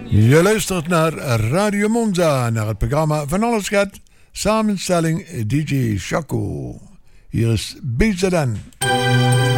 Je luistert naar Radio Monza, naar het programma Van Alles Gaat, samenstelling DJ Chaco. Hier is BZN.